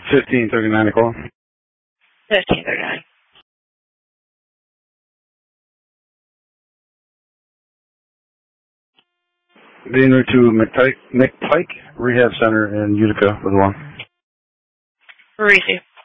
1539 to call. 1539. Daniel to McPike Rehab Center in Utica with one. Receive.